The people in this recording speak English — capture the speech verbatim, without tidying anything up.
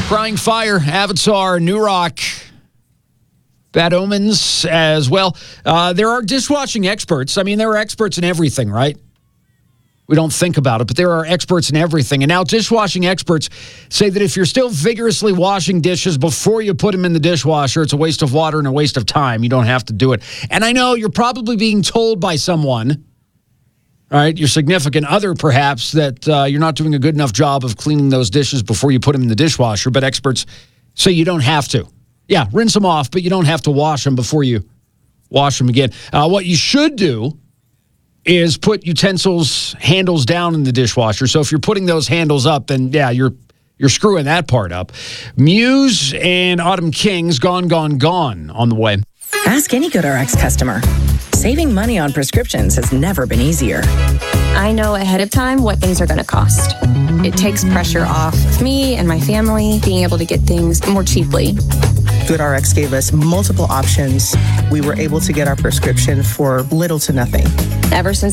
Crying Fire, Avatar, New Rock, Bad Omens as well. Uh, there are dishwashing experts. I mean, there are experts in everything, right? We don't think about it, but there are experts in everything. And now dishwashing experts say that if you're still vigorously washing dishes before you put them in the dishwasher, it's a waste of water and a waste of time. You don't have to do it. And I know you're probably being told by someone, all right, your significant other perhaps, that uh, you're not doing a good enough job of cleaning those dishes before you put them in the dishwasher. But experts say you don't have to. Yeah, rinse them off, but you don't have to wash them before you wash them again. Uh, what you should do is put utensils handles down in the dishwasher. So if you're putting those handles up, then yeah, you're you're screwing that part up. Muse and Autumn King's Gone, Gone, Gone on the way. Ask any GoodRx customer. Saving money on prescriptions has never been easier. I know ahead of time what things are going to cost. It takes pressure off of me and my family being able to get things more cheaply. GoodRx gave us multiple options. We were able to get our prescription for little to nothing. Ever since